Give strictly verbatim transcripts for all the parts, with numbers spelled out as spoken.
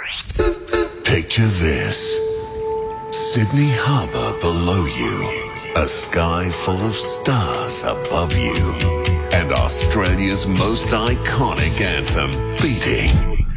Picture this. Sydney Harbour below you, a sky full of stars above you, and Australia's most iconic anthem beating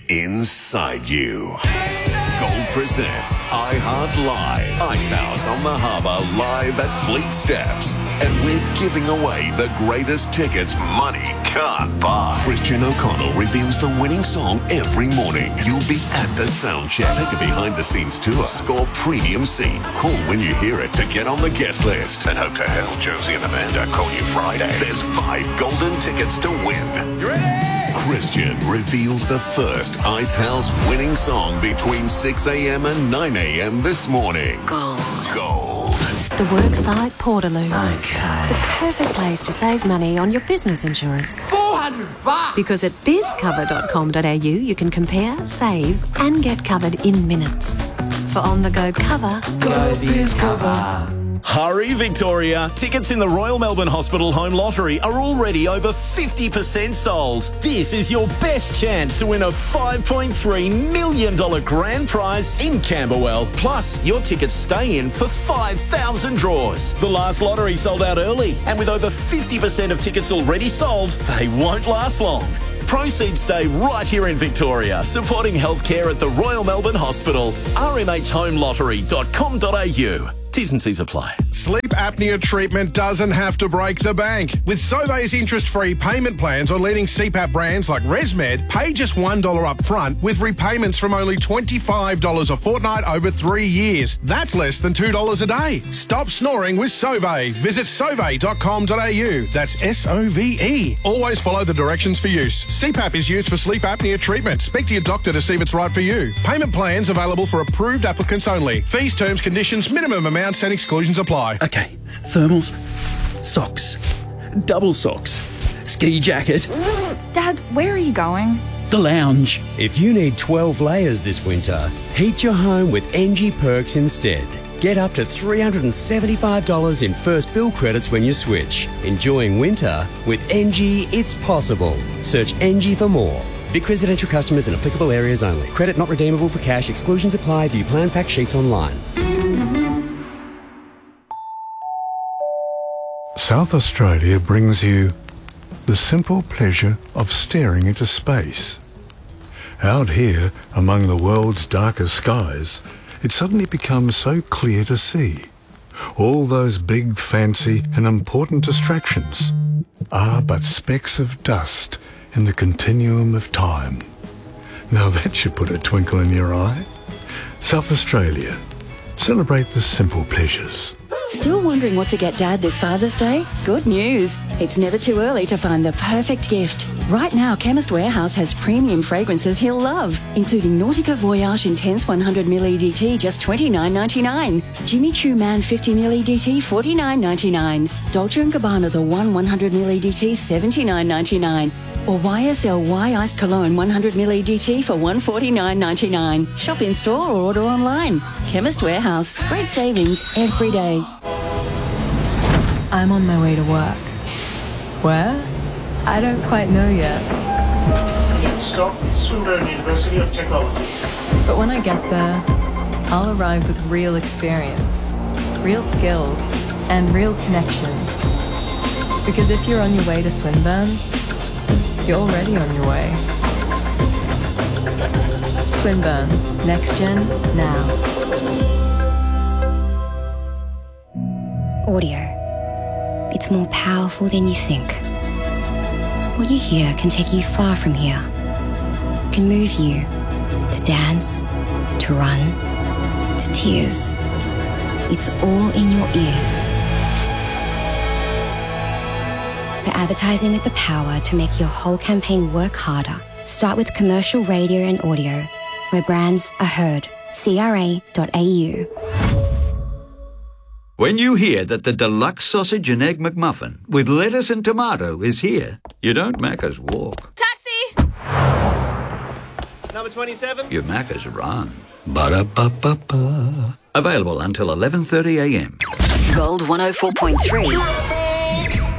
inside you. Gold presents iHeart Live, Icehouse on the Harbour live at Fleet Steps. And we're giving away the greatest tickets money can't buy. Christian O'Connell reveals the winning song every morning. You'll be at the sound check. Take a behind-the-scenes tour. Score premium seats. Call when you hear it to get on the guest list. And hope to hell Josie and Amanda call you Friday. There's five golden tickets to win. You ready? Christian reveals the first Icehouse winning song between six a.m. and nine a.m. this morning. Gold. Gold. The worksite Portaloo. Okay. The perfect place to save money on your business insurance. four hundred bucks! Because at biz cover dot com dot a u you can compare, save and get covered in minutes. For on-the-go cover, Go BizCover. Hurry, Victoria! Tickets in the Royal Melbourne Hospital Home Lottery are already over fifty percent sold. This is your best chance to win a five point three million dollars grand prize in Camberwell. Plus, your tickets stay in for five thousand draws. The last lottery sold out early, and with over fifty percent of tickets already sold, they won't last long. Proceeds stay right here in Victoria, supporting healthcare at the Royal Melbourne Hospital. r m h home lottery dot com dot a u. T's and C's apply. Sleep apnea treatment doesn't have to break the bank. With Sauve's interest-free payment plans on leading C PAP brands like ResMed, pay just one dollar up front with repayments from only twenty-five dollars a fortnight over three years. That's less than two dollars a day. Stop snoring with Sauve. Visit sauve dot com dot a u. That's S O V E. Always follow the directions for use. C PAP is used for sleep apnea treatment. Speak to your doctor to see if it's right for you. Payment plans available for approved applicants only. Fees, terms, conditions, minimum amount and exclusions apply. Okay, thermals, socks, double socks, ski jacket. Dad, where are you going? The lounge. If you need twelve layers this winter, heat your home with N G Perks instead. Get up to three hundred seventy-five dollars in first bill credits when you switch. Enjoying winter with N G, it's possible. Search N G for more. Vic residential customers in applicable areas only. Credit not redeemable for cash. Exclusions apply. View plan fact sheets online. South Australia brings you the simple pleasure of staring into space. Out here, among the world's darkest skies, it suddenly becomes so clear to see. All those big, fancy and important distractions are but specks of dust in the continuum of time. Now that should put a twinkle in your eye. South Australia. Celebrate the simple pleasures. Still wondering what to get Dad this Father's Day? Good news. It's never too early to find the perfect gift. Right now, Chemist Warehouse has premium fragrances he'll love, including Nautica Voyage Intense one hundred milliliters E D T, just twenty-nine ninety-nine. Jimmy Choo Man fifty milliliters E D T, forty-nine ninety-nine. Dolce and Gabbana The One one hundred milliliters E D T, seventy-nine ninety-nine. Or Y S L Y Iced Cologne one hundred milliliters E D T for one forty-nine ninety-nine. Shop in store or order online. Chemist Warehouse. Great savings every day. I'm on my way to work. Where? I don't quite know yet. Next stop, Swinburne University of Technology. But when I get there, I'll arrive with real experience, real skills, and real connections. Because if you're on your way to Swinburne, you're already on your way. Swinburne. Next Gen, now. Audio. It's more powerful than you think. What you hear can take you far from here. It can move you to dance, to run, to tears. It's all in your ears. For advertising with the power to make your whole campaign work harder, start with commercial radio and audio, where brands are heard. C R A dot A U. When you hear that the deluxe sausage and egg McMuffin with lettuce and tomato is here, you don't Macca's walk. Taxi! Number twenty-seven. You Macca's run. Ba-da-ba-ba-ba. Available until eleven thirty a m. Gold one oh four point three.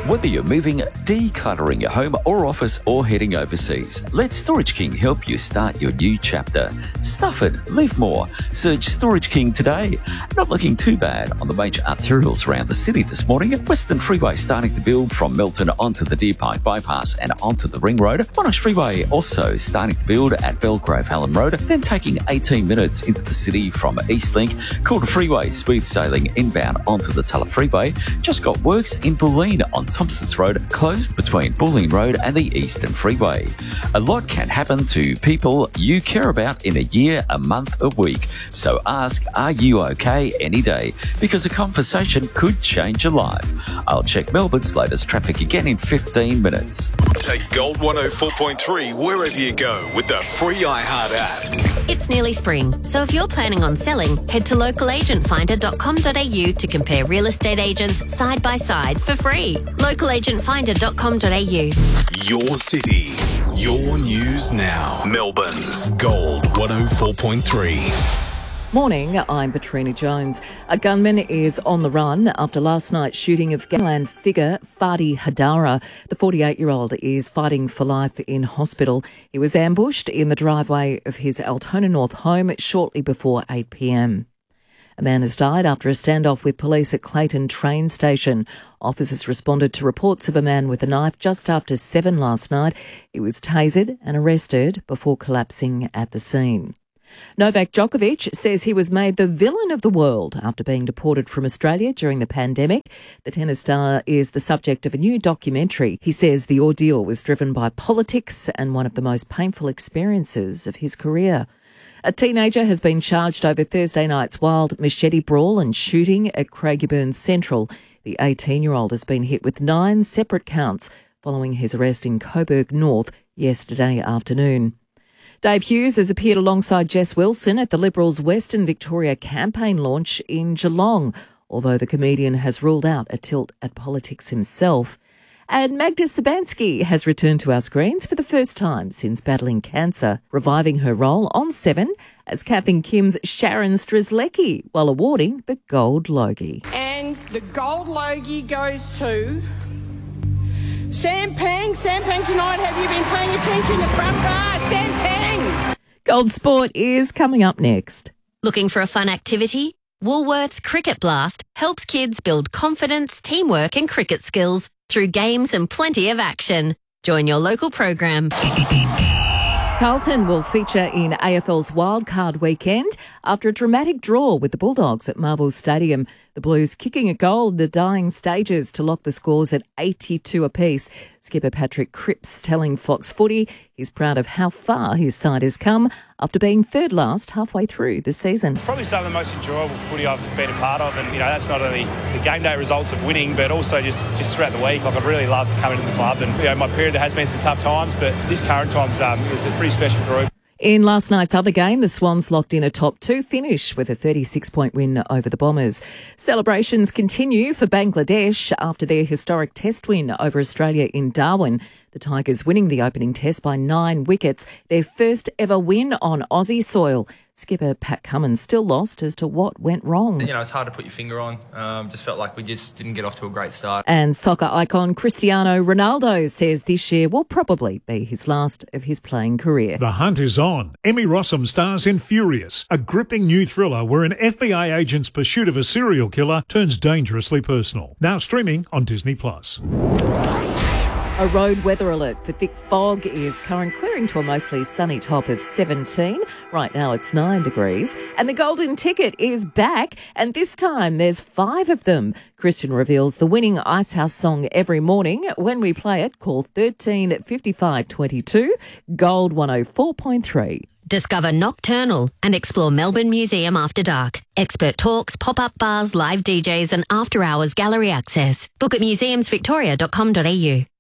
Whether you're moving, decluttering your home or office, or heading overseas, let Storage King help you start your new chapter. Stuff it, live more. Search Storage King today. Not looking too bad on the major arterials around the city this morning. Western Freeway starting to build from Milton onto the Deer Park Bypass and onto the Ring Road. Monash Freeway also starting to build at Belgrave Hallam Road, then taking eighteen minutes into the city from Eastlink. Calder Freeway smooth sailing inbound onto the Tulla Freeway. Just got works in Bulleen on Thompson's Road, closed between Bulleen Road and the Eastern Freeway. A lot can happen to people you care about in a year, a month, a week. So ask, are you okay any day? Because a conversation could change your life. I'll check Melbourne's latest traffic again in fifteen minutes. Take Gold one oh four point three wherever you go with the free iHeart app. It's nearly spring, so if you're planning on selling, head to local agent finder dot com dot a u to compare real estate agents side by side for free. local agent finder dot com dot a u. Your city, your news now. Melbourne's Gold one oh four point three. Morning, I'm Patrina Jones. A gunman is on the run after last night's shooting of gangland figure Fadi Hadara. The forty-eight-year-old is fighting for life in hospital. He was ambushed in the driveway of his Altona North home shortly before eight p.m. A man has died after a standoff with police at Clayton train station. Officers responded to reports of a man with a knife just after seven last night. He was tasered and arrested before collapsing at the scene. Novak Djokovic says he was made the villain of the world after being deported from Australia during the pandemic. The tennis star is the subject of a new documentary. He says the ordeal was driven by politics and one of the most painful experiences of his career. A teenager has been charged over Thursday night's wild machete brawl and shooting at Craigieburn Central. The eighteen-year-old has been hit with nine separate counts following his arrest in Coburg North yesterday afternoon. Dave Hughes has appeared alongside Jess Wilson at the Liberals' Western Victoria campaign launch in Geelong, although the comedian has ruled out a tilt at politics himself. And Magda Sabansky has returned to our screens for the first time since battling cancer, reviving her role on Seven as Kath and Kim's Sharon Strzelecki while awarding the Gold Logie. And the Gold Logie goes to Sam Pang. Sam Pang tonight, have you been paying attention to front bar? Sam Pang! Gold Sport is coming up next. Looking for a fun activity? Woolworths Cricket Blast helps kids build confidence, teamwork and cricket skills through games and plenty of action. Join your local program. Carlton will feature in A F L's wildcard weekend after a dramatic draw with the Bulldogs at Marvel Stadium. The Blues kicking a goal in the dying stages to lock the scores at eighty-two apiece. Skipper Patrick Cripps telling Fox Footy he's proud of how far his side has come after being third last halfway through the season. It's probably some of the most enjoyable footy I've been a part of, and you know that's not only the game day results of winning, but also just, just throughout the week. Like I've really loved coming to the club, and you know my period there has been some tough times, but this current time's um, it's a pretty special group. In last night's other game, the Swans locked in a top two finish with a thirty-six point win over the Bombers. Celebrations continue for Bangladesh after their historic test win over Australia in Darwin. The Tigers winning the opening test by nine wickets, their first ever win on Aussie soil. Skipper Pat Cummins still lost as to what went wrong. You know, it's hard to put your finger on. Um, just felt like we just didn't get off to a great start. And soccer icon Cristiano Ronaldo says this year will probably be his last of his playing career. The hunt is on. Emmy Rossum stars in Furious, a gripping new thriller where an F B I agent's pursuit of a serial killer turns dangerously personal. Now streaming on Disney Plus. A road weather alert for thick fog is current, clearing to a mostly sunny top of seventeen. Right now it's nine degrees. And the golden ticket is back, and this time there's five of them. Christian reveals the winning Icehouse song every morning. When we play it, call thirteen fifty-five twenty-two, Gold one oh four point three. Discover Nocturnal and explore Melbourne Museum after dark. Expert talks, pop-up bars, live D Js and after-hours gallery access. Book at museums victoria dot com dot a u.